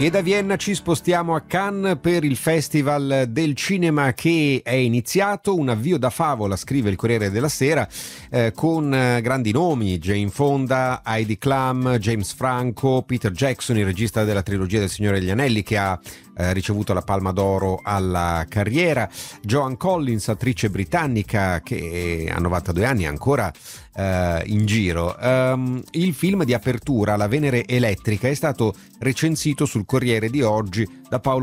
E da Vienna ci spostiamo a Cannes per il Festival del Cinema che è iniziato, un avvio da favola, scrive il Corriere della Sera, con grandi nomi: Jane Fonda, Heidi Klum, James Franco, Peter Jackson, il regista della trilogia del Signore degli Anelli, che ha ricevuto la Palma d'Oro alla carriera, Joan Collins, attrice britannica che a 92 anni è ancora in giro. Il film di apertura, La Venere Elettrica, è stato recensito sul Corriere di oggi da Paolo